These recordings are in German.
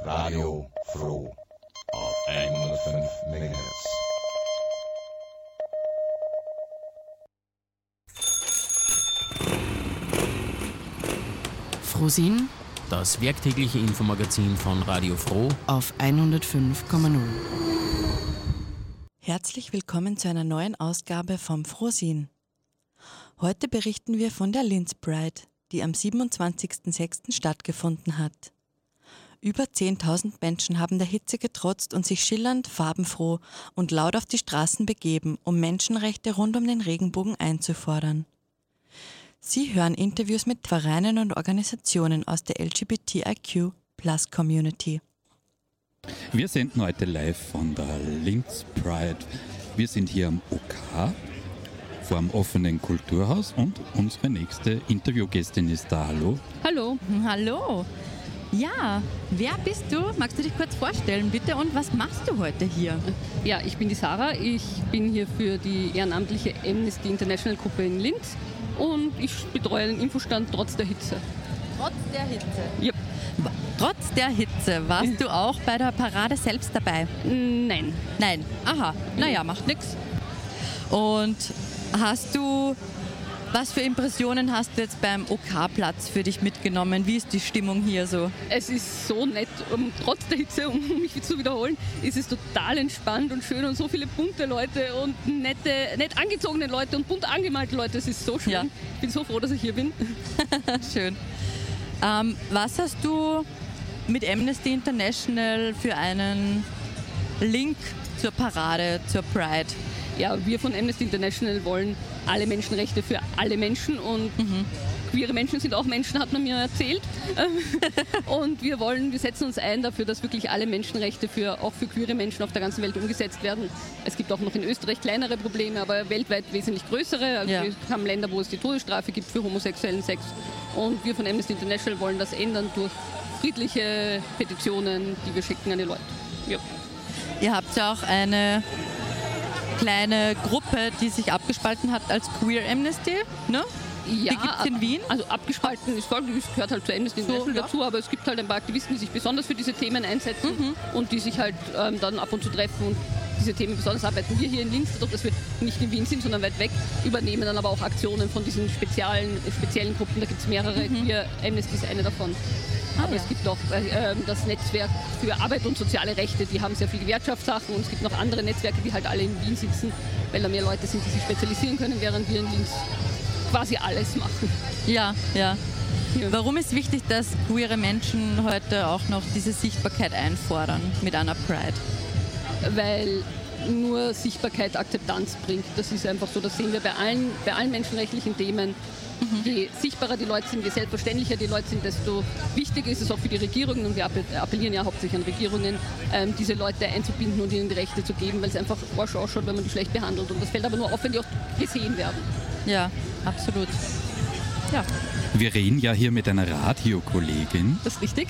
Radio Froh auf 105 MHz. Frohsinn, das werktägliche Infomagazin von Radio Froh auf 105,0. Herzlich willkommen zu einer neuen Ausgabe vom Frohsinn. Heute berichten wir von der Linz Pride, die am 27.06. stattgefunden hat. Über 10.000 Menschen haben der Hitze getrotzt und sich schillernd, farbenfroh und laut auf die Straßen begeben, um Menschenrechte rund um den Regenbogen einzufordern. Sie hören Interviews mit Vereinen und Organisationen aus der LGBTIQ+-Community. Wir senden heute live von der Linz Pride. Wir sind hier am OK vor dem offenen Kulturhaus und unsere nächste Interviewgästin ist da. Hallo. Hallo. Hallo. Ja, wer bist du? Magst du dich kurz vorstellen, bitte? Und was machst du heute hier? Ja, ich bin die Sarah. Ich bin hier für die ehrenamtliche Amnesty International Gruppe in Linz und ich betreue den Infostand trotz der Hitze. Trotz der Hitze? Ja. Trotz der Hitze. Warst du auch bei der Parade selbst dabei? Nein. Nein. Aha. Naja, macht nichts. Und was für Impressionen hast du jetzt beim OK-Platz für dich mitgenommen? Wie ist die Stimmung hier so? Es ist so nett, trotz der Hitze, um mich zu wiederholen, ist es total entspannt und schön und so viele bunte Leute und nett angezogene Leute und bunt angemalte Leute. Es ist so schön. Ja. Ich bin so froh, dass ich hier bin. Schön. Was hast du mit Amnesty International für einen Link zur Parade, zur Pride? Ja, wir von Amnesty International wollen alle Menschenrechte für alle Menschen und queere Menschen sind auch Menschen, hat man mir erzählt. Und wir setzen uns ein dafür, dass wirklich alle Menschenrechte auch für queere Menschen auf der ganzen Welt umgesetzt werden. Es gibt auch noch in Österreich kleinere Probleme, aber weltweit wesentlich größere. Also wir haben Länder, wo es die Todesstrafe gibt für homosexuellen Sex. Und wir von Amnesty International wollen das ändern durch friedliche Petitionen, die wir schicken an die Leute. Ja. Ihr habt ja auch eine kleine Gruppe, die sich abgespalten hat als Queer Amnesty, ne? Ja, die gibt es in Wien. Also abgespalten gehört halt zu Amnesty International dazu, aber es gibt halt ein paar Aktivisten, die sich besonders für diese Themen einsetzen und die sich halt dann ab und zu treffen und diese Themen besonders arbeiten. Wir hier in Linz, dadurch, dass wir nicht in Wien sind, sondern weit weg, übernehmen dann aber auch Aktionen von diesen speziellen Gruppen. Da gibt es mehrere. Queer Amnesty ist eine davon. Aber es gibt auch das Netzwerk für Arbeit und soziale Rechte, die haben sehr viele Gewerkschaftssachen und es gibt noch andere Netzwerke, die halt alle in Wien sitzen, weil da mehr Leute sind, die sich spezialisieren können, während wir in Linz quasi alles machen. Ja. Warum ist wichtig, dass queere Menschen heute auch noch diese Sichtbarkeit einfordern mit einer Pride? Weil nur Sichtbarkeit Akzeptanz bringt. Das ist einfach so, das sehen wir bei allen menschenrechtlichen Themen. Je sichtbarer die Leute sind, je selbstverständlicher die Leute sind, desto wichtiger ist es auch für die Regierungen und wir appellieren ja hauptsächlich an Regierungen, diese Leute einzubinden und ihnen die Rechte zu geben, weil es einfach forsch ausschaut, wenn man die schlecht behandelt und das fällt aber nur auf, wenn die auch gesehen werden. Ja, absolut. Ja. Wir reden ja hier mit einer Radiokollegin. Das ist richtig.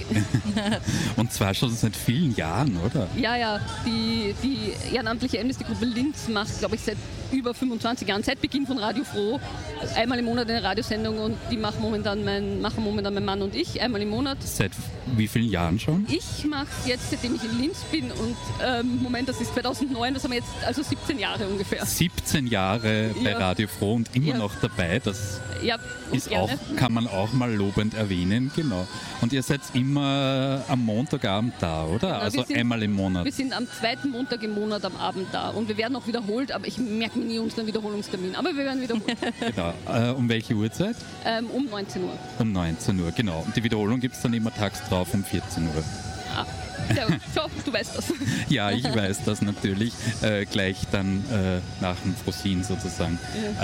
Und zwar schon seit vielen Jahren, oder? Ja. Die ehrenamtliche Amnesty-Gruppe Linz macht, glaube ich, seit über 25 Jahren, seit Beginn von Radio Froh, einmal im Monat eine Radiosendung und die machen momentan mein Mann und ich, einmal im Monat. Seit wie vielen Jahren schon? Ich mache es jetzt, seitdem ich in Linz bin und das ist 2009, das haben wir jetzt, also 17 Jahre ungefähr. 17 Jahre bei Radio Froh und immer noch dabei, das ist auch, kann man auch mal lobend erwähnen, genau. Und ihr seid immer am Montagabend da, oder? Genau, also einmal im Monat. Wir sind am zweiten Montag im Monat am Abend da und wir werden auch wiederholt, aber ich merke mir nie unseren Wiederholungstermin, aber wir werden wiederholt. Genau. Um welche Uhrzeit? Um 19 Uhr. Um 19 Uhr, genau. Und die Wiederholung gibt es dann immer tags drauf um 14 Uhr. Ja, du weißt das. Ja, ich weiß das natürlich. Gleich dann nach dem Frohsinn sozusagen.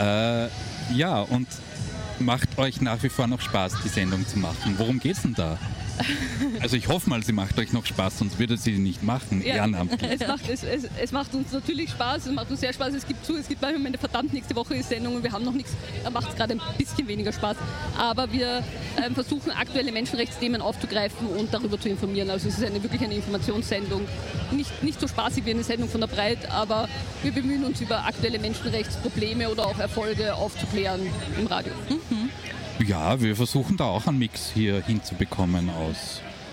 Und macht euch nach wie vor noch Spaß, die Sendung zu machen? Worum geht's denn da? Also ich hoffe mal, sie macht euch noch Spaß, sonst würde sie nicht machen, ehrenamtlich. Es macht uns natürlich Spaß, es macht uns sehr Spaß. Es gibt manchmal verdammt, nächste Woche ist Sendung und wir haben noch nichts, da macht es gerade ein bisschen weniger Spaß. Aber wir versuchen aktuelle Menschenrechtsthemen aufzugreifen und darüber zu informieren. Also es ist wirklich eine Informationssendung, nicht so spaßig wie eine Sendung von der Breit, aber wir bemühen uns über aktuelle Menschenrechtsprobleme oder auch Erfolge aufzuklären im Radio. Ja, wir versuchen da auch einen Mix hier hinzubekommen aus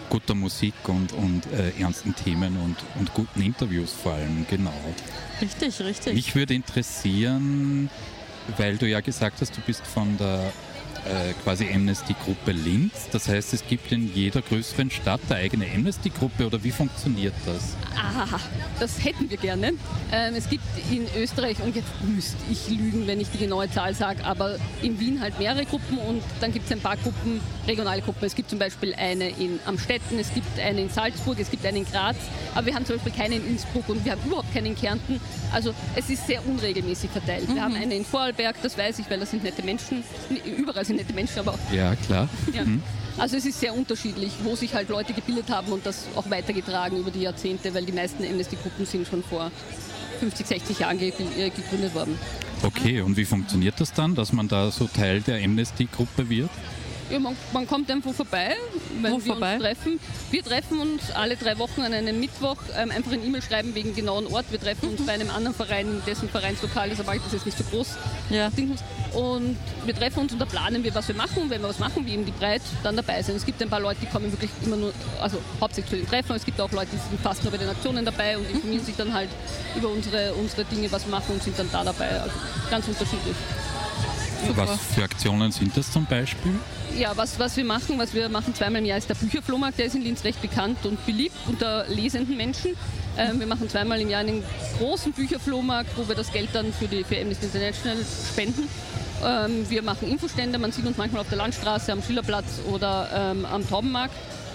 guter Musik und ernsten Themen und guten Interviews vor allem, genau. Richtig. Mich würde interessieren, weil du ja gesagt hast, du bist von der quasi Amnesty-Gruppe Linz. Das heißt, es gibt in jeder größeren Stadt eine eigene Amnesty-Gruppe oder wie funktioniert das? Das hätten wir gerne. Es gibt in Österreich, und jetzt müsste ich lügen, wenn ich die genaue Zahl sage, aber in Wien halt mehrere Gruppen und dann gibt es ein paar Gruppen, regionale Gruppen. Es gibt zum Beispiel eine in Amstetten, es gibt eine in Salzburg, es gibt eine in Graz, aber wir haben zum Beispiel keine in Innsbruck und wir haben überhaupt keine in Kärnten. Also es ist sehr unregelmäßig verteilt. Wir haben eine in Vorarlberg, das weiß ich, weil das sind nette Menschen. Überall sind nette Menschen, aber auch... Ja, klar. Ja. Also es ist sehr unterschiedlich, wo sich halt Leute gebildet haben und das auch weitergetragen über die Jahrzehnte, weil die meisten Amnesty-Gruppen sind schon vor 50, 60 Jahren gegründet worden. Okay, und wie funktioniert das dann, dass man da so Teil der Amnesty-Gruppe wird? Ja, man kommt einfach vorbei, wenn wir uns treffen. Wir treffen uns alle 3 Wochen an einem Mittwoch, einfach ein E-Mail schreiben wegen genauen Ort. Wir treffen uns bei einem anderen Verein, dessen Vereinslokal ist, aber das ist nicht so groß. Ja. Und wir treffen uns und da planen wir, was wir machen. Und wenn wir was machen, wie eben die Breit, dann dabei sein. Es gibt ein paar Leute, die kommen wirklich immer nur, also hauptsächlich zu den Treffen. Es gibt auch Leute, die sind fast nur bei den Aktionen dabei und informieren sich dann halt über unsere Dinge, was wir machen und sind dann da dabei. Also ganz unterschiedlich. Super. Was für Aktionen sind das zum Beispiel? Ja, was wir machen zweimal im Jahr ist der Bücherflohmarkt, der ist in Linz recht bekannt und beliebt unter lesenden Menschen. Wir machen zweimal im Jahr einen großen Bücherflohmarkt, wo wir das Geld dann für Amnesty International spenden. Wir machen Infostände, man sieht uns manchmal auf der Landstraße, am Schillerplatz oder am Taubenmarkt.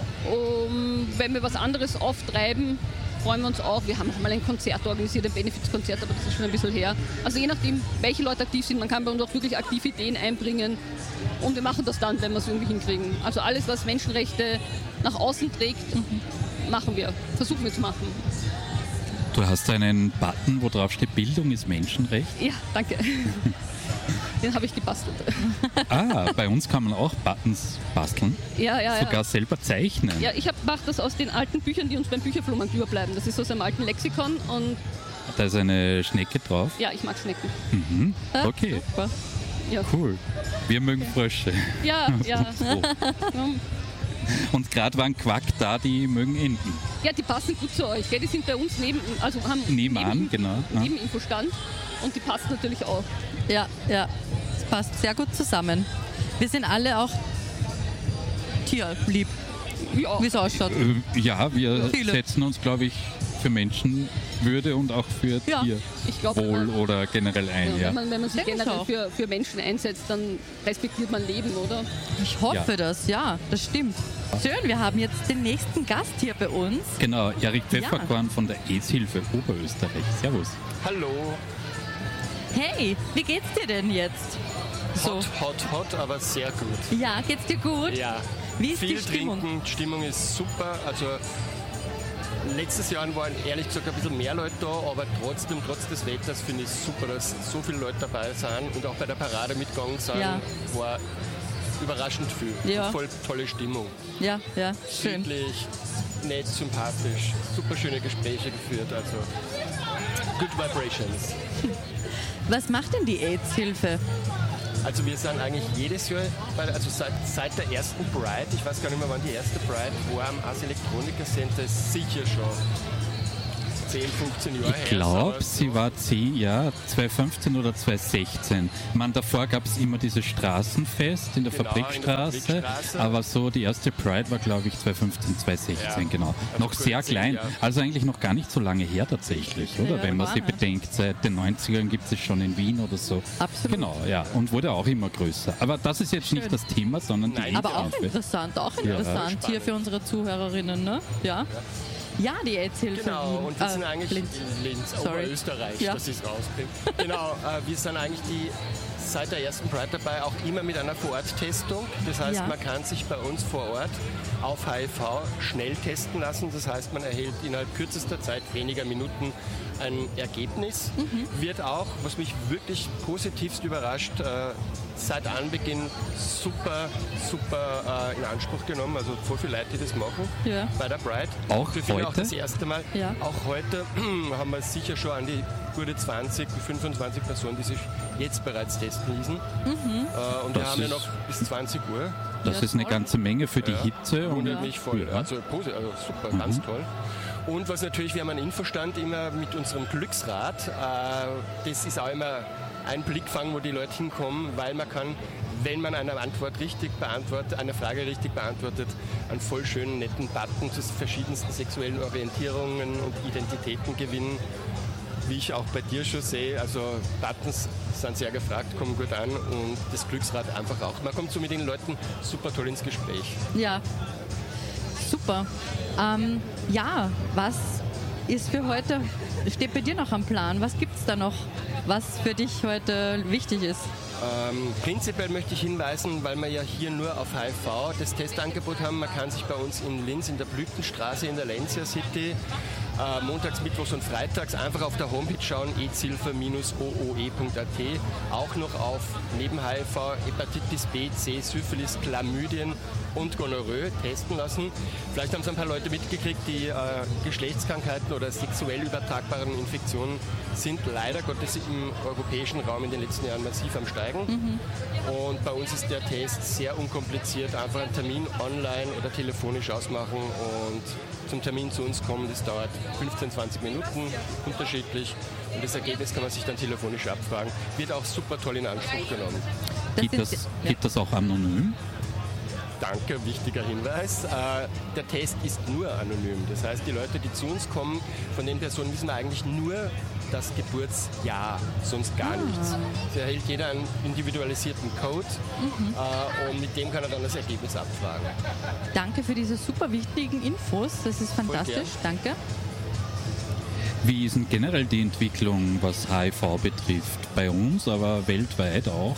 Wenn wir was anderes auftreiben, freuen wir uns auch. Wir haben auch mal ein Konzert organisiert, ein Benefizkonzert, aber das ist schon ein bisschen her. Also je nachdem, welche Leute aktiv sind, man kann bei uns auch wirklich aktive Ideen einbringen und wir machen das dann, wenn wir es irgendwie hinkriegen. Also alles, was Menschenrechte nach außen trägt, machen wir, versuchen wir zu machen. Du hast einen Button, wo drauf steht, Bildung ist Menschenrecht. Ja, danke. Den habe ich gebastelt. Bei uns kann man auch Buttons basteln. Ja. Sogar selber zeichnen. Ja, ich mache das aus den alten Büchern, die uns beim Bücherflohmarkt überbleiben. Das ist aus einem alten Lexikon und... Da ist eine Schnecke drauf? Ja, ich mag Schnecken. Mhm. Okay. Super. Ja. Cool. Wir mögen Frösche. Ja. Und gerade waren Quack da, die mögen Enten. Ja, die passen gut zu euch. Gell? Die sind bei uns haben nebenan, genau. Neben Infostand und die passen natürlich auch. Ja, es passt sehr gut zusammen. Wir sind alle auch tierlieb, wie es ausschaut. Ja, wir setzen uns, glaube ich, für Menschenwürde und auch für Tierwohl oder generell ein. Ja. Wenn man sich generell für Menschen einsetzt, dann respektiert man Leben, oder? Ich hoffe das, ja, das stimmt. Schön, wir haben jetzt den nächsten Gast hier bei uns. Genau, Erik Pfefferkorn von der AIDS-Hilfe Oberösterreich. Servus. Hallo. Hey, wie geht's dir denn jetzt? Hot, aber sehr gut. Ja, geht's dir gut? Ja. Wie ist viel die Stimmung? Trinken, Stimmung ist super. Also letztes Jahr waren ehrlich gesagt ein bisschen mehr Leute da, aber trotz des Wetters finde ich es super, dass so viele Leute dabei sind und auch bei der Parade mitgegangen sind. War überraschend viel. Ja. Voll tolle Stimmung. Ja, schön. Friedlich, nett, sympathisch, super schöne Gespräche geführt. Also good vibrations. Was macht denn die AIDS-Hilfe? Also wir sind eigentlich jedes Jahr, seit der ersten Pride, ich weiß gar nicht mehr, wann die erste Pride war, am Ars Electronica Center, ist sicher schon 10, 15 Jahre her. Ich glaube, sie war 2015 oder 2016. Davor gab es immer dieses Straßenfest in der Fabrikstraße, aber so die erste Pride war, glaube ich, 2015, 2016, genau. Noch sehr klein, also eigentlich noch gar nicht so lange her tatsächlich, oder? Ja, wenn man sich bedenkt, seit den 90ern gibt es schon in Wien oder so. Absolut. Genau, ja, und wurde auch immer größer. Aber das ist jetzt nicht das Thema, sondern die Aber auch interessant hier für unsere Zuhörerinnen, ne? Ja. Ja, die AIDS-Hilfe. Genau, und wir sind eigentlich in Linz, Oberösterreich, dass ich es rauskriege. Genau, wir sind eigentlich seit der ersten Pride dabei, auch immer mit einer Vororttestung. Das heißt, man kann sich bei uns vor Ort auf HIV schnell testen lassen. Das heißt, man erhält innerhalb kürzester Zeit, weniger Minuten, ein Ergebnis. Wird auch, was mich wirklich positivst überrascht, seit Anbeginn super in Anspruch genommen. Also voll viele Leute, die das machen bei der Pride. Auch heute? Auch das erste Mal. Ja. Auch heute haben wir sicher schon an die gute 20, 25 Personen, die sich jetzt bereits testen ließen. Und wir haben ja noch bis 20 Uhr. Das ist eine ganze Menge für die Hitze. Wundert mich voll. Also super, ganz toll. Und was natürlich, wir haben einen Infostand immer mit unserem Glücksrad. Das ist auch immer ein Blickfang, wo die Leute hinkommen, weil man kann, wenn man eine Frage richtig beantwortet, einen voll schönen, netten Button zu verschiedensten sexuellen Orientierungen und Identitäten gewinnen. Wie ich auch bei dir schon sehe, also Buttons sind sehr gefragt, kommen gut an und das Glücksrad einfach auch. Man kommt so mit den Leuten super toll ins Gespräch. Ja, super. Was ist für heute, steht bei dir noch am Plan? Was gibt es da noch, was für dich heute wichtig ist? Prinzipiell möchte ich hinweisen, weil wir ja hier nur auf HIV das Testangebot haben. Man kann sich bei uns in Linz in der Blütenstraße in der Lancia City montags, mittwochs und freitags einfach auf der Homepage schauen, aids-hilfe-ooe.at. Auch noch auf neben HIV Hepatitis B, C, Syphilis, Chlamydien und Gonorrhoe testen lassen. Vielleicht haben es ein paar Leute mitgekriegt, die Geschlechtskrankheiten oder sexuell übertragbaren Infektionen sind leider Gottes im europäischen Raum in den letzten Jahren massiv am Steigen. Und bei uns ist der Test sehr unkompliziert. Einfach einen Termin online oder telefonisch ausmachen und zum Termin zu uns kommen. Das dauert 15, 20 Minuten, unterschiedlich. Und das Ergebnis kann man sich dann telefonisch abfragen. Wird auch super toll in Anspruch genommen. Gibt das auch anonym? Danke, wichtiger Hinweis. Der Test ist nur anonym. Das heißt, die Leute, die zu uns kommen, von den Personen wissen wir eigentlich nur das Geburtsjahr, sonst gar nichts. Es erhält jeder einen individualisierten Code und mit dem kann er dann das Ergebnis abfragen. Danke für diese super wichtigen Infos, das ist fantastisch. Danke. Wie ist denn generell die Entwicklung, was HIV betrifft? Bei uns, aber weltweit auch?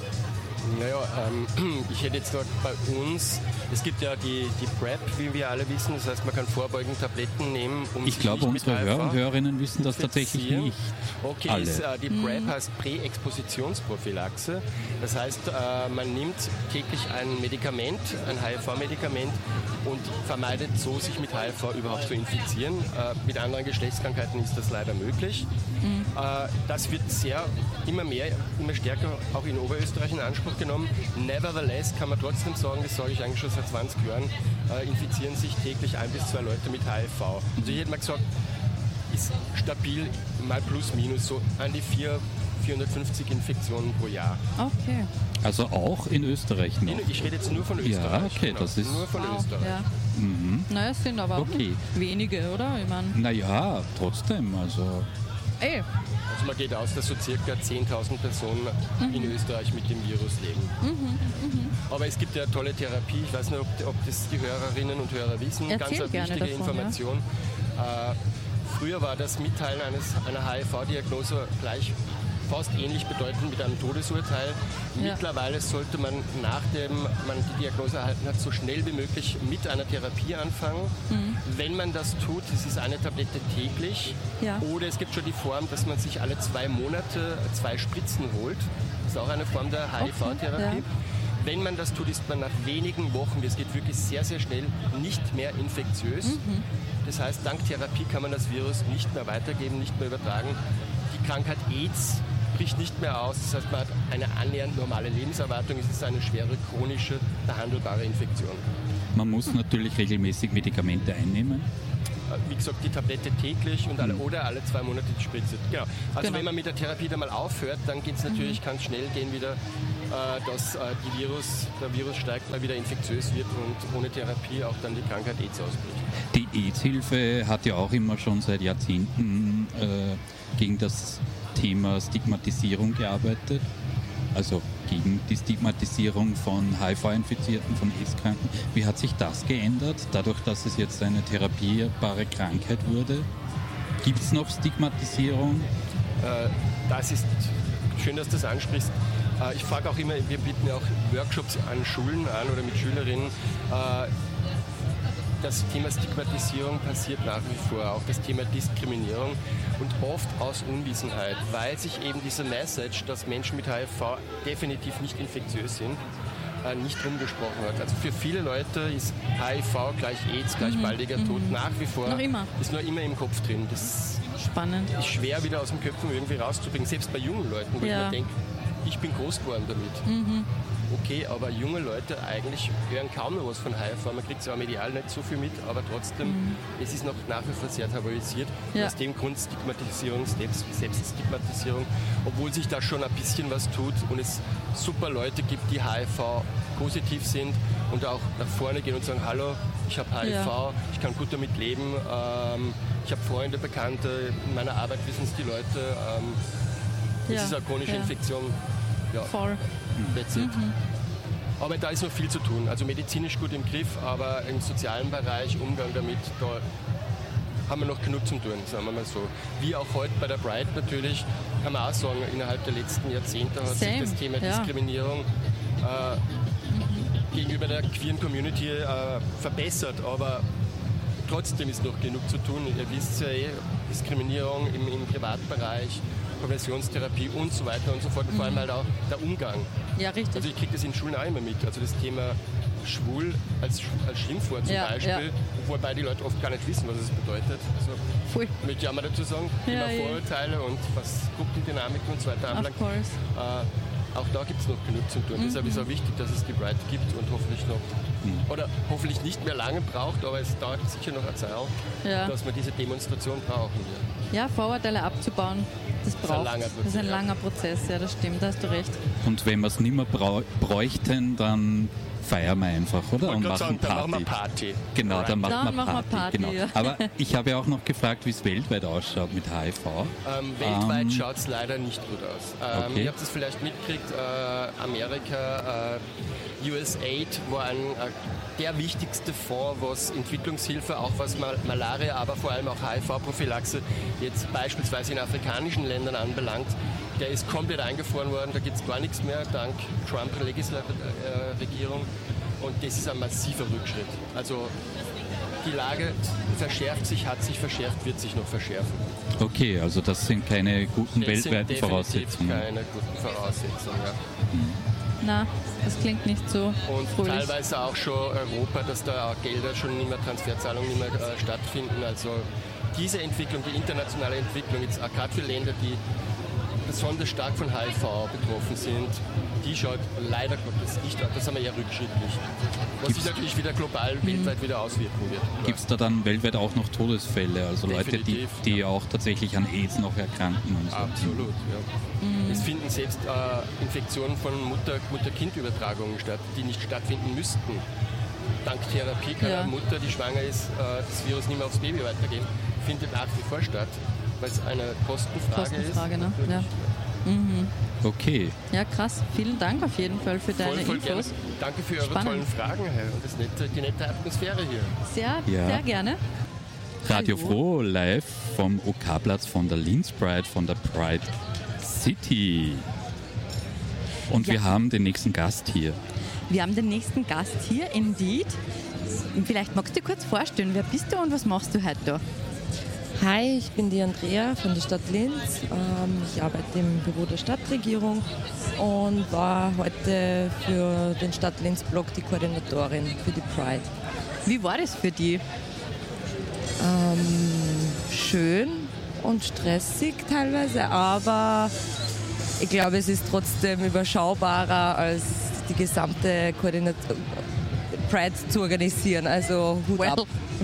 Naja, ich hätte jetzt dort bei uns, es gibt ja die PrEP, wie wir alle wissen, das heißt, man kann vorbeugend Tabletten nehmen, um ich glaube, unsere Hörer und Hörerinnen wissen das tatsächlich nicht. Okay, alle. Die PrEP heißt Präexpositionsprophylaxe. Das heißt, man nimmt täglich ein Medikament, ein HIV-Medikament und vermeidet so, sich mit HIV überhaupt zu infizieren. Mit anderen Geschlechtskrankheiten ist das leider möglich. Das wird immer stärker auch in Oberösterreich in Anspruch genommen. Nevertheless kann man trotzdem sagen, das sage ich eigentlich schon seit 20 Jahren, infizieren sich täglich 1 bis 2 Leute mit HIV. Also ich hätte mal gesagt, ist stabil, mal plus minus, so an die 450 Infektionen pro Jahr. Okay. Also auch in Österreich noch? Ich rede jetzt nur von Österreich. Ja, okay, genau. Das ist... Nur von Österreich. Ja. Naja, es sind aber wenige, oder? Ich mein, naja, trotzdem, also... Also man geht aus, dass so circa 10.000 Personen in Österreich mit dem Virus leben. Aber es gibt ja tolle Therapie. Ich weiß nicht, ob das die Hörerinnen und Hörer wissen. Erzähl Ganz eine wichtige davon, Information. Ja. Früher war das Mitteilen einer HIV-Diagnose gleich fast ähnlich bedeutend mit einem Todesurteil. Ja. Mittlerweile sollte man, nachdem man die Diagnose erhalten hat, so schnell wie möglich mit einer Therapie anfangen. Wenn man das tut, es ist eine Tablette täglich. Ja. Oder es gibt schon die Form, dass man sich alle 2 Monate 2 Spritzen holt. Das ist auch eine Form der HIV-Therapie. Okay. Ja. Wenn man das tut, ist man nach wenigen Wochen, das geht wirklich sehr, sehr schnell, nicht mehr infektiös. Das heißt, dank Therapie kann man das Virus nicht mehr weitergeben, nicht mehr übertragen. Die Krankheit AIDS bricht nicht mehr aus. Das heißt, man hat eine annähernd normale Lebenserwartung. Es ist eine schwere, chronische, behandelbare Infektion. Man muss natürlich regelmäßig Medikamente einnehmen. Wie gesagt, die Tablette täglich und oder alle 2 Monate die Spritze. Genau. Also wenn man mit der Therapie dann mal aufhört, dann geht es natürlich ganz schnell gehen wieder, dass der Virus steigt, mal wieder infektiös wird und ohne Therapie auch dann die Krankheit AIDS ausbricht. Die AIDS-Hilfe hat ja auch immer schon seit Jahrzehnten gegen das Thema Stigmatisierung gearbeitet. Also gegen die Stigmatisierung von HIV-Infizierten, von AIDS-Kranken. Wie hat sich das geändert, dadurch, dass es jetzt eine therapierbare Krankheit wurde? Gibt es noch Stigmatisierung? Das ist schön, dass du das ansprichst. Ich frage auch immer, wir bieten ja auch Workshops an Schulen an oder mit Schülerinnen. das Thema Stigmatisierung passiert nach wie vor, auch das Thema Diskriminierung und oft aus Unwissenheit, weil sich eben diese Message, dass Menschen mit HIV definitiv nicht infektiös sind, nicht rumgesprochen hat. Also für viele Leute ist HIV gleich AIDS, gleich baldiger Tod nach wie vor. Ist nur immer im Kopf drin. Das Spannend. ist schwer wieder aus dem Köpfen irgendwie rauszubringen, selbst bei jungen Leuten, wo ich mir denke, ich bin groß geworden damit. Okay, aber junge Leute eigentlich hören kaum noch was von HIV. Man kriegt zwar medial nicht so viel mit, aber trotzdem, es ist noch nach wie vor sehr tabuisiert. Aus dem Grund Stigmatisierung, Selbststigmatisierung, obwohl sich da schon ein bisschen was tut und es super Leute gibt, die HIV-positiv sind und auch nach vorne gehen und sagen, hallo, ich habe HIV, ich kann gut damit leben, ich habe Freunde, Bekannte, in meiner Arbeit wissen es die Leute, das ist eine chronische Infektion. Ja. Voll. That's it. Aber da ist noch viel zu tun. Also medizinisch gut im Griff, aber im sozialen Bereich, Umgang damit, da haben wir noch genug zu tun, sagen wir mal so. Wie auch heute bei der Pride natürlich, kann man auch sagen, innerhalb der letzten Jahrzehnte hat sich das Thema Diskriminierung gegenüber der queeren Community verbessert, aber trotzdem ist noch genug zu tun. Ihr wisst ja Diskriminierung im Privatbereich, Konversionstherapie und so weiter und so fort. Und vor allem halt auch der Umgang. Ja, richtig. Also ich kriege das in Schulen auch immer mit. Also das Thema schwul als Schimpfwort zum Beispiel, wobei die Leute oft gar nicht wissen, was es bedeutet. Also möchte ich auch mal dazu sagen, Thema Vorurteile und was Gruppendynamiken und so weiter anbelangt. Auch da gibt es noch genug zu tun. Deshalb ist es auch wichtig, dass es die Pride gibt und hoffentlich noch, oder hoffentlich nicht mehr lange braucht, aber es dauert sicher noch eine Zeit, dass wir diese Demonstration brauchen hier. Ja, Vorurteile abzubauen, das braucht. Das ist ein langer Prozess, ja, das stimmt, da hast du recht. Und wenn wir es nicht mehr bräuchten, dann feiern wir einfach, oder? Und machen Party. Dann machen wir Party. Genau, dann machen wir Party. Party genau. ja. Aber ich habe ja auch noch gefragt, wie es weltweit ausschaut mit HIV. Weltweit schaut es leider nicht gut aus. Okay. Ihr habt es vielleicht mitgekriegt, Amerika, USAID war der wichtigste Fonds, was Entwicklungshilfe, auch was Malaria, aber vor allem auch HIV-Prophylaxe jetzt beispielsweise in afrikanischen Ländern anbelangt. Der ist komplett eingefroren worden, da gibt es gar nichts mehr, dank Trump-Regierung. Und das ist ein massiver Rückschritt. Also die Lage verschärft sich, hat sich verschärft, wird sich noch verschärfen. Okay, also das sind keine guten weltweiten Voraussetzungen. Keine guten Voraussetzungen, ja. Na, das klingt nicht so und fröhlich. Teilweise auch schon Europa, dass da auch Gelder schon nicht mehr, Transferzahlungen nicht mehr stattfinden. Also diese Entwicklung, die internationale Entwicklung, jetzt auch gerade für Länder, die besonders stark von HIV betroffen sind, die schaut leider Gottes nicht aus. Das haben wir eher rückschrittlich. Was sich natürlich wieder global, weltweit wieder auswirken wird. Gibt es da dann weltweit auch noch Todesfälle? Also definitiv, Leute, die auch tatsächlich an AIDS noch erkranken? Und so. Absolut, ja. Es finden selbst Infektionen von Mutter-Kind-Übertragungen statt, die nicht stattfinden müssten. Dank Therapie kann eine Mutter, die schwanger ist, das Virus nicht mehr aufs Baby weitergeben. Findet nach wie vor statt, weil es eine Kostenfrage ist. Ne? Ja. Okay. Ja, krass. Vielen Dank auf jeden Fall für deine Infos. Gerne. Danke für eure tollen Fragen und die nette Atmosphäre hier. Sehr gerne. Radio Froh live vom OK-Platz von der Linz Pride, von der Pride City. Und wir haben den nächsten Gast hier. Wir haben den nächsten Gast hier, Indeed. Vielleicht magst du dir kurz vorstellen, wer bist du und was machst du heute da? Hi, ich bin die Andrea von der Stadt Linz. Ich arbeite im Büro der Stadtregierung und war heute für den Stadt Linz-Blog die Koordinatorin für die Pride. Wie war das für dich? Schön und stressig teilweise, aber ich glaube, es ist trotzdem überschaubarer als die gesamte Pride zu organisieren. Also Hut ab.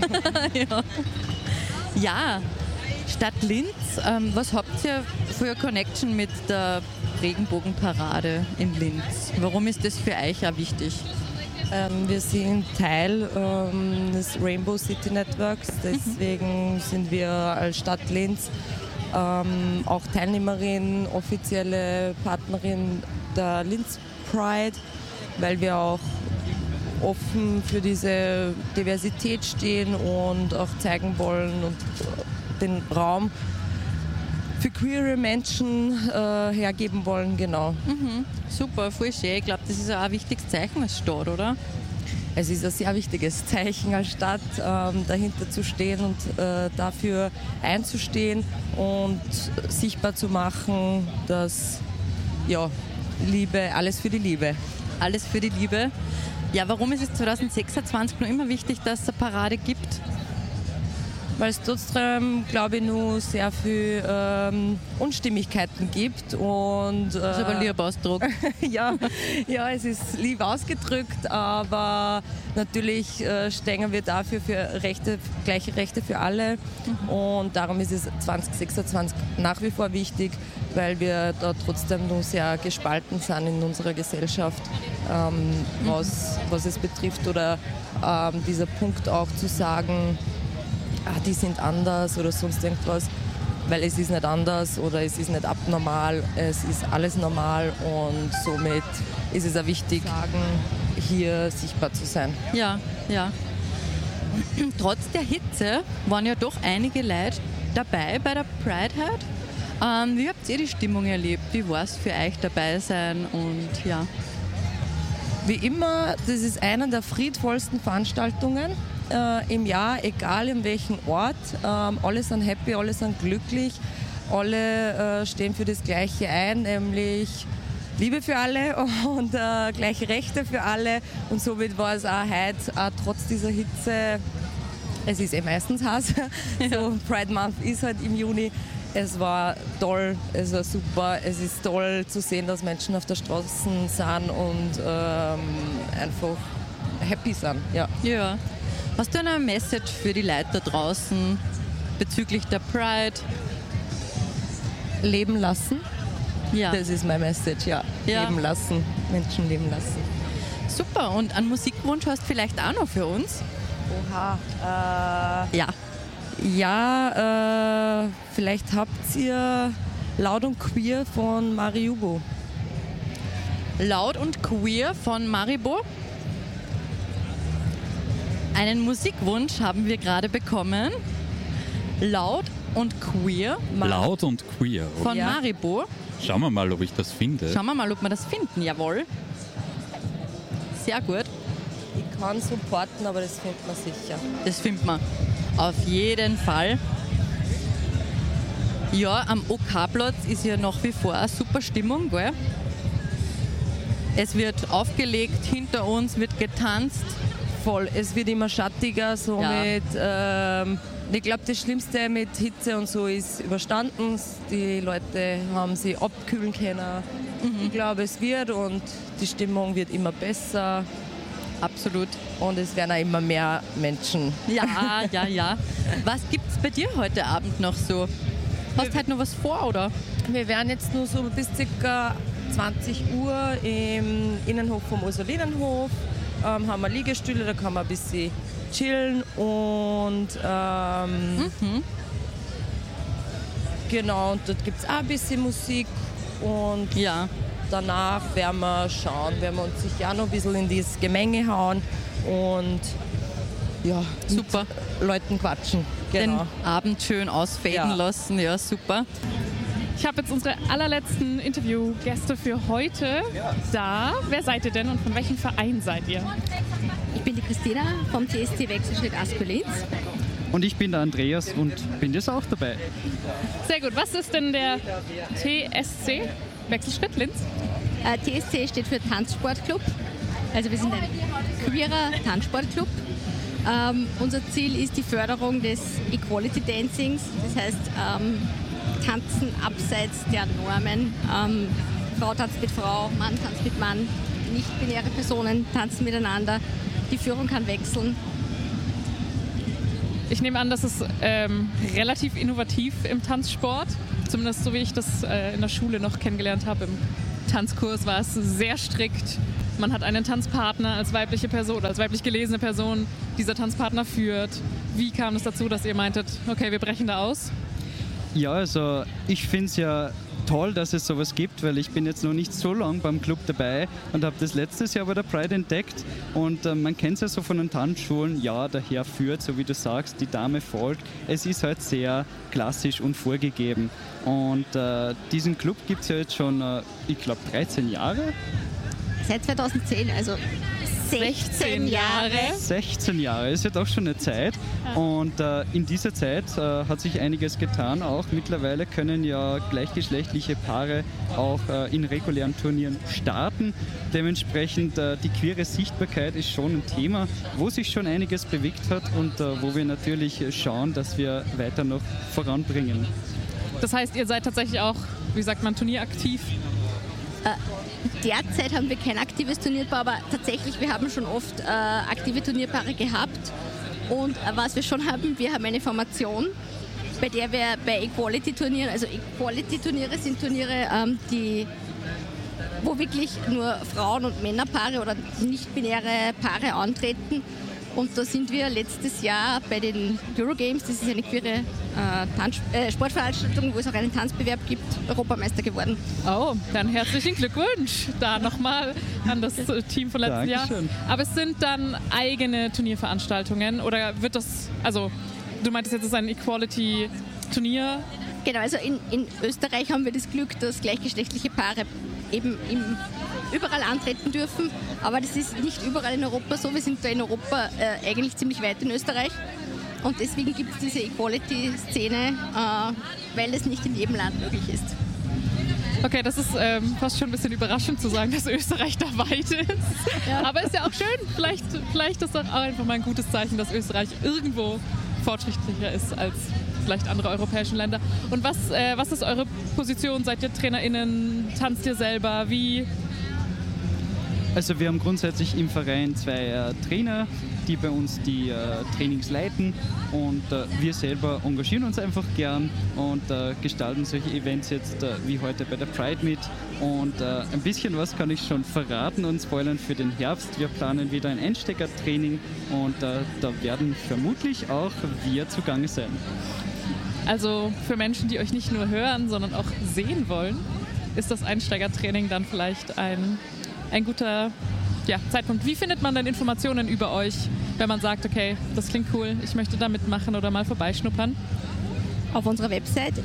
Ja, Stadt Linz, was habt ihr für eine Connection mit der Regenbogenparade in Linz? Warum ist das für euch auch wichtig? Wir sind Teil des Rainbow City Networks, deswegen sind wir als Stadt Linz auch Teilnehmerin, offizielle Partnerin der Linz Pride, weil wir auch offen für diese Diversität stehen und auch zeigen wollen und den Raum für queere Menschen hergeben wollen, genau. Super, voll schön. Ich glaube, das ist auch ein wichtiges Zeichen als Stadt, oder? es ist ein sehr wichtiges Zeichen als Stadt, dahinter zu stehen und dafür einzustehen und sichtbar zu machen, dass Liebe, alles für die Liebe. Alles für die Liebe. Ja, warum ist es 2026 noch immer wichtig, dass es eine Parade gibt? Weil es trotzdem, glaube ich, nur sehr viel Unstimmigkeiten gibt. Und, das ist aber lieb Ausdruck. ja, es ist lieb ausgedrückt, aber natürlich stehen wir dafür für gleiche Rechte für alle. Und darum ist es 2026 nach wie vor wichtig, weil wir da trotzdem nur sehr gespalten sind in unserer Gesellschaft, was es betrifft. Oder dieser Punkt auch zu sagen, die sind anders oder sonst irgendwas, weil es ist nicht anders oder es ist nicht abnormal, es ist alles normal und somit ist es auch wichtig, hier sichtbar zu sein. Ja. Trotz der Hitze waren ja doch einige Leute dabei bei der Pride heute. Wie habt ihr die Stimmung erlebt? Wie war es für euch dabei sein? Und ja. Wie immer, das ist eine der friedvollsten Veranstaltungen im Jahr, egal in welchem Ort. Alle sind happy, alle sind glücklich, alle stehen für das Gleiche ein, nämlich Liebe für alle und gleiche Rechte für alle. Und somit war es auch heute, trotz dieser Hitze, es ist meistens heiß, so Pride Month ist halt im Juni. Es war toll, es war super, es ist toll zu sehen, dass Menschen auf der Straße sind und einfach happy sind. Ja. Hast du eine Message für die Leute da draußen bezüglich der Pride? Leben lassen. Ja. Das ist meine Message, ja. Leben lassen, Menschen leben lassen. Super, und einen Musikwunsch hast du vielleicht auch noch für uns? Oha. Ja, vielleicht habt ihr Laut und Queer von Maribo. Laut und Queer von Maribo. Einen Musikwunsch haben wir gerade bekommen. Laut und Queer. Laut und Queer. Okay. Von Maribo. Schauen wir mal, ob ich das finde. Schauen wir mal, ob wir das finden. Jawohl. Sehr gut. Ich kann supporten, aber das findet man sicher. Das findet man. Auf jeden Fall. Ja, am OK-Platz ist ja nach wie vor eine super Stimmung, gell? Es wird aufgelegt, hinter uns wird getanzt. Voll, es wird immer schattiger, somit, ich glaube, das Schlimmste mit Hitze und so ist überstanden. Die Leute haben sich abkühlen können. Ich glaube, es wird und die Stimmung wird immer besser. Absolut. Und es werden auch immer mehr Menschen. Ja. Was gibt es bei dir heute Abend noch so? Hast du heute noch was vor, oder? Wir werden jetzt nur so bis ca. 20 Uhr im Innenhof vom Ursulinenhof. Haben wir Liegestühle, da kann man ein bisschen chillen und genau, und dort gibt es auch ein bisschen Musik und danach werden wir schauen, werden wir uns sicher auch noch ein bisschen in dieses Gemenge hauen und super. Mit Leuten quatschen. Genau. Den Abend schön ausfaden lassen, ja super. Ich habe jetzt unsere allerletzten Interviewgäste für heute da. Wer seid ihr denn und von welchem Verein seid ihr? Ich bin die Christina vom TSC Wechselschritt Aspel Linz. Und ich bin der Andreas und bin jetzt auch dabei. Sehr gut. Was ist denn der TSC Wechselschritt Linz? TSC steht für Tanzsportclub. Also wir sind ein queerer Tanzsportclub. Unser Ziel ist die Förderung des Equality Dancings. Das heißt, Tanzen abseits der Normen. Frau tanzt mit Frau, Mann tanzt mit Mann, nicht-binäre Personen tanzen miteinander. Die Führung kann wechseln. Ich nehme an, das ist relativ innovativ im Tanzsport. Zumindest so wie ich das in der Schule noch kennengelernt habe. Im Tanzkurs war es sehr strikt. Man hat einen Tanzpartner als weibliche Person oder als weiblich gelesene Person. Dieser Tanzpartner führt. Wie kam es dazu, dass ihr meintet, okay, wir brechen da aus? Ja, also ich finde es ja toll, dass es sowas gibt, weil ich bin jetzt noch nicht so lange beim Club dabei und habe das letztes Jahr bei der Pride entdeckt und man kennt es ja so von den Tanzschulen, ja, der Herr führt, so wie du sagst, die Dame folgt. Es ist halt sehr klassisch und vorgegeben und diesen Club gibt es ja jetzt schon, ich glaube, 13 Jahre. Seit 2010, also 16 Jahre. 16 Jahre, ist ja doch schon eine Zeit. Und in dieser Zeit hat sich einiges getan. Auch mittlerweile können ja gleichgeschlechtliche Paare auch in regulären Turnieren starten. Dementsprechend die queere Sichtbarkeit ist schon ein Thema, wo sich schon einiges bewegt hat und wo wir natürlich schauen, dass wir weiter noch voranbringen. Das heißt, ihr seid tatsächlich auch, wie sagt man, turnieraktiv? Derzeit haben wir kein aktives Turnierpaar, aber tatsächlich, wir haben schon oft aktive Turnierpaare gehabt. Und was wir schon haben, wir haben eine Formation, bei der wir bei Equality-Turnieren, also Equality-Turniere sind Turniere, wo wirklich nur Frauen- und Männerpaare oder nicht-binäre Paare antreten. Und da sind wir letztes Jahr bei den Eurogames, das ist eine queere Sportveranstaltung, wo es auch einen Tanzbewerb gibt, Europameister geworden. Oh, dann herzlichen Glückwunsch da nochmal an das Team von letzten Jahr. Aber es sind dann eigene Turnierveranstaltungen oder wird das, also du meintest jetzt, es ist ein Equality-Turnier? Genau, also in Österreich haben wir das Glück, dass gleichgeschlechtliche Paare eben überall antreten dürfen, aber das ist nicht überall in Europa so. Wir sind da in Europa eigentlich ziemlich weit in Österreich und deswegen gibt es diese Equality-Szene, weil es nicht in jedem Land möglich ist. Okay, das ist fast schon ein bisschen überraschend zu sagen, dass Österreich da weit ist. Ja. Aber ist ja auch schön. Vielleicht ist das auch einfach mal ein gutes Zeichen, dass Österreich irgendwo fortschrittlicher ist als vielleicht andere europäische Länder. Und was ist eure Position? Seid ihr TrainerInnen? Tanzt ihr selber? Wie? Also wir haben grundsätzlich im Verein 2 Trainer, die bei uns die Trainings leiten und wir selber engagieren uns einfach gern und gestalten solche Events jetzt wie heute bei der Pride mit und ein bisschen was kann ich schon verraten und spoilern für den Herbst. Wir planen wieder ein Einsteckertraining und da werden vermutlich auch wir zugange sein. Also für Menschen, die euch nicht nur hören, sondern auch sehen wollen, ist das Einsteigertraining dann vielleicht ein guter Zeitpunkt. Wie findet man denn Informationen über euch, wenn man sagt, okay, das klingt cool, ich möchte da mitmachen oder mal vorbeischnuppern? Auf unserer Website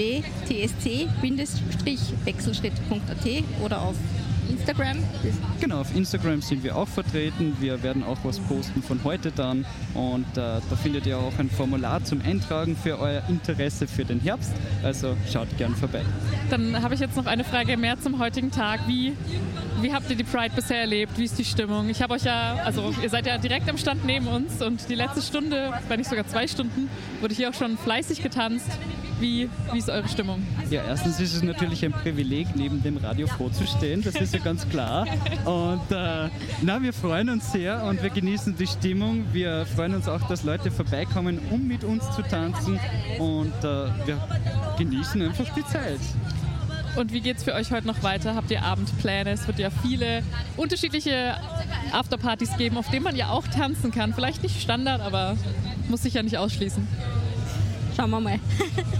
www.tsc-wechselschritt.at oder auf Instagram. Genau, auf Instagram sind wir auch vertreten. Wir werden auch was posten von heute dann und da findet ihr auch ein Formular zum Eintragen für euer Interesse für den Herbst. Also schaut gern vorbei. Dann habe ich jetzt noch eine Frage mehr zum heutigen Tag. Wie habt ihr die Pride bisher erlebt? Wie ist die Stimmung? Ich habe euch ihr seid ja direkt am Stand neben uns und die letzte Stunde, wenn nicht sogar 2 Stunden, wurde hier auch schon fleißig getanzt. Wie ist eure Stimmung? Ja, erstens ist es natürlich ein Privileg, neben dem Radio Froh zu stehen, das ist ja ganz klar. Und wir freuen uns sehr und wir genießen die Stimmung. Wir freuen uns auch, dass Leute vorbeikommen, um mit uns zu tanzen und wir genießen einfach die Zeit. Und wie geht's für euch heute noch weiter? Habt ihr Abendpläne? Es wird ja viele unterschiedliche Afterpartys geben, auf denen man ja auch tanzen kann. Vielleicht nicht Standard, aber muss sich ja nicht ausschließen. Schauen wir mal.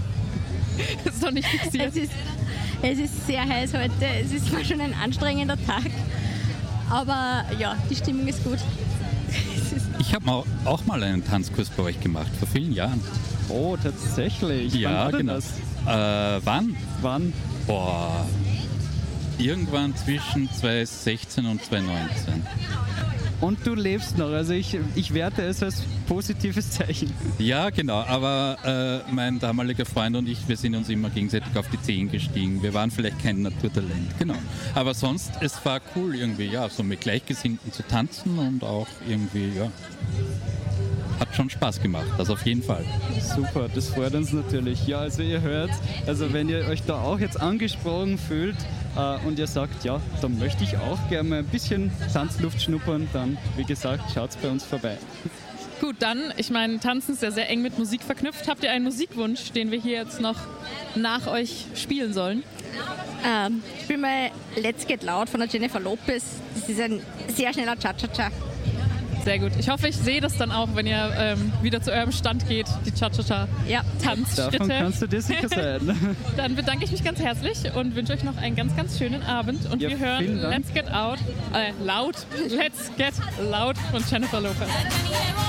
Das ist noch nicht fixiert. Es ist sehr heiß heute. Es ist zwar schon ein anstrengender Tag, aber ja, die Stimmung ist gut. Ich habe auch mal einen Tanzkurs bei euch gemacht, vor vielen Jahren. Oh, tatsächlich? Ja, wann war genau. Das? Wann? Boah, irgendwann zwischen 2016 und 2019. Und du lebst noch, also ich werte es als positives Zeichen. Ja, genau, aber mein damaliger Freund und ich, wir sind uns immer gegenseitig auf die Zehen gestiegen. Wir waren vielleicht kein Naturtalent, genau. Aber sonst, es war cool irgendwie, ja, so mit Gleichgesinnten zu tanzen und auch irgendwie, ja, hat schon Spaß gemacht, das auf jeden Fall. Super, das freut uns natürlich. Ja, also ihr hört, also wenn ihr euch da auch jetzt angesprochen fühlt und ihr sagt, ja, da möchte ich auch gerne mal ein bisschen Tanzluft schnuppern, dann, wie gesagt, schaut bei uns vorbei. Gut, dann, ich meine, Tanzen ist ja sehr eng mit Musik verknüpft. Habt ihr einen Musikwunsch, den wir hier jetzt noch nach euch spielen sollen? Ich spiele mal Let's Get Loud von der Jennifer Lopez. Das ist ein sehr schneller Cha-Cha-Cha. Sehr gut. Ich hoffe, ich sehe das dann auch, wenn ihr wieder zu eurem Stand geht, die Cha-Cha-Cha-Tanzschritte. Davon kannst du dir sicher sein. Dann bedanke ich mich ganz herzlich und wünsche euch noch einen ganz, ganz schönen Abend. Und wir hören Let's Get Loud von Jennifer Lopez.